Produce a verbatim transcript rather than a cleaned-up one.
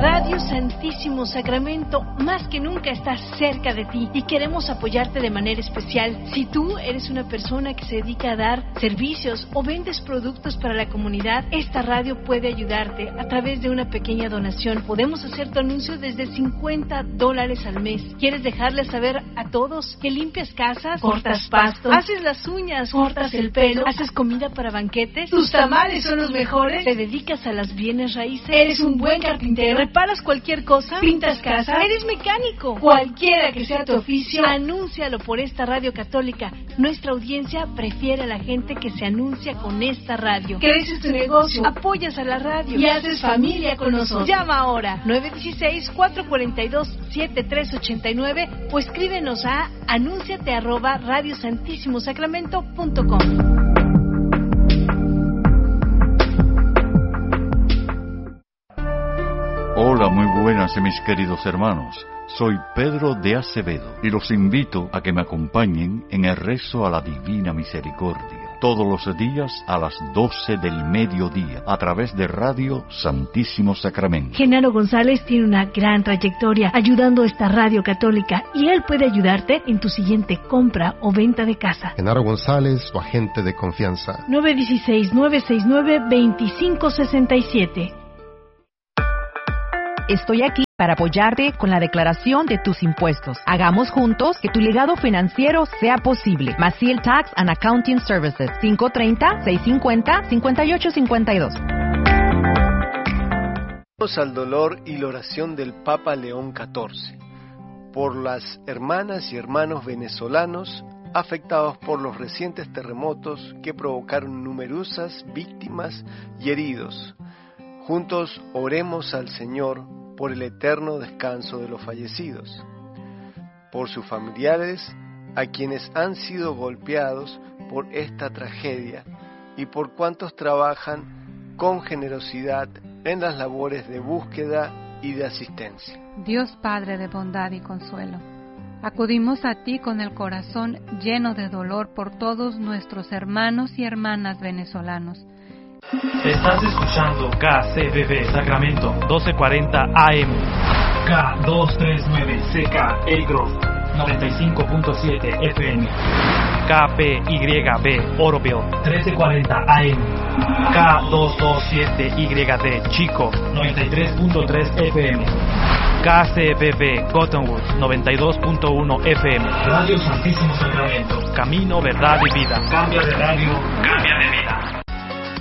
Radio Santísimo Sacramento más que nunca está cerca de ti y queremos apoyarte de manera especial. Si tú eres una persona que se dedica a dar servicios o vendes productos para la comunidad, esta radio puede ayudarte a través de una pequeña donación. Podemos hacer tu anuncio desde cincuenta dólares al mes. ¿Quieres dejarle saber a todos que limpias casas, cortas pasto, haces las uñas, cortas el pelo, haces comida para banquetes? ¿Tus tamales son los mejores? ¿Te dedicas a las bienes raíces? ¿Eres un buen carpintero? ¿Reparas cualquier cosa? ¿Pintas casa? ¿Eres mecánico? Cualquiera que sea tu oficio, anúncialo por esta radio católica. Nuestra audiencia prefiere a la gente que se anuncia con esta radio. Creces tu negocio, apoyas a la radio y haces familia con nosotros. Llama ahora nueve uno seis, cuatro cuatro dos, siete tres ocho nueve o escríbenos a anúnciate arroba radio santísimo sacramento punto com. Hola, muy buenas mis queridos hermanos. Soy Pedro de Acevedo y los invito a que me acompañen en el rezo a la Divina Misericordia todos los días a las doce del mediodía a través de Radio Santísimo Sacramento. Genaro González tiene una gran trayectoria ayudando a esta radio católica y él puede ayudarte en tu siguiente compra o venta de casa. Genaro González, tu agente de confianza. nueve uno seis, nueve seis nueve, dos cinco seis siete. Estoy aquí para apoyarte con la declaración de tus impuestos. Hagamos juntos que tu legado financiero sea posible. Maciel Tax and Accounting Services, cinco tres cero, seis cinco cero, cinco ocho cinco dos. Al dolor y la oración del Papa León catorce por las hermanas y hermanos venezolanos afectados por los recientes terremotos que provocaron numerosas víctimas y heridos. Juntos oremos al Señor por el eterno descanso de los fallecidos, por sus familiares a quienes han sido golpeados por esta tragedia y por cuantos trabajan con generosidad en las labores de búsqueda y de asistencia. Dios Padre de bondad y consuelo, acudimos a ti con el corazón lleno de dolor por todos nuestros hermanos y hermanas venezolanos. Estás escuchando K C B B Sacramento doce cuarenta A M, K doscientos treinta y nueve C K El Grove noventa y cinco punto siete F M, K P Y B Oroville trece cuarenta A M, K doscientos veintisiete Y D Chico noventa y tres punto tres F M, K C B B Cottonwood noventa y dos punto uno F M. Radio Santísimo Sacramento, camino, verdad y vida. Cambia de radio, cambia de vida.